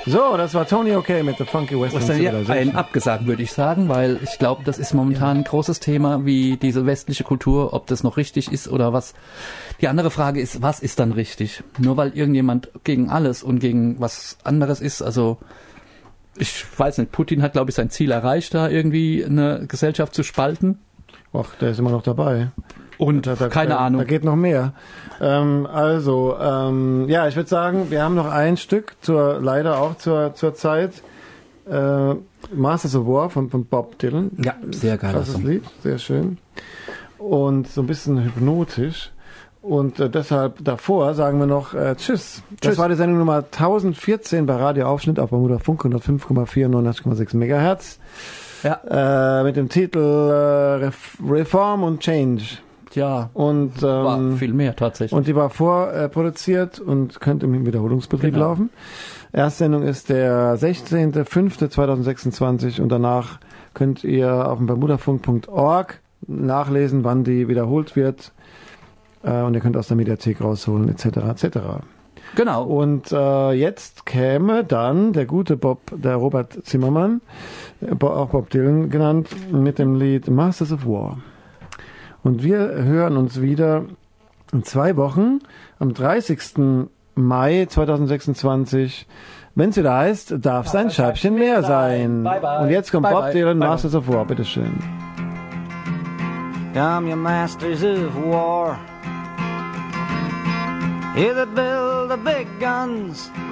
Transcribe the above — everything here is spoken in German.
So, das war Tony Okay mit The Funky Western Civilization. Ein abgesagt, würde ich sagen, weil ich glaube, das ist momentan ein großes Thema, wie diese westliche Kultur, ob das noch richtig ist oder was. Die andere Frage ist, was ist dann richtig? Nur weil irgendjemand gegen alles und gegen was anderes ist, also ich weiß nicht, Putin hat, glaube ich, sein Ziel erreicht, da irgendwie eine Gesellschaft zu spalten. Ach, der ist immer noch dabei. Und keine Ahnung. Da geht noch mehr. Ja, ich würde sagen, wir haben noch ein Stück, leider auch zur Zeit. Masters of War von Bob Dylan. Ja, sehr geil. Krasses Lied, sehr schön. Und so ein bisschen hypnotisch. Und deshalb davor sagen wir noch Tschüss. Das war die Sendung Nummer 1014 bei Radio Aufschnitt auf Bermuda Funk 105,4 und 99,6 Megahertz. Ja. Mit dem Titel Reform und Change. Ja, und war viel mehr tatsächlich. Und die war vorproduziert und könnte im Wiederholungsbetrieb laufen. Erstsendung ist der 16.05.2026 und danach könnt ihr auf dem bermudafunk.org nachlesen, wann die wiederholt wird. Und ihr könnt aus der Mediathek rausholen, etc. etc. Genau. Und jetzt käme dann der gute der Robert Zimmermann, auch Bob Dylan genannt, mit dem Lied Masters of War. Und wir hören uns wieder in 2 Wochen, am 30. Mai 2026, wenn es wieder heißt, darf sein Scheibchen mehr sein. Bye, bye. Und jetzt kommt Bye, Bob bye. Dylan, Bye, Masters of War, bitteschön. Come, you masters of war, you that build the big guns,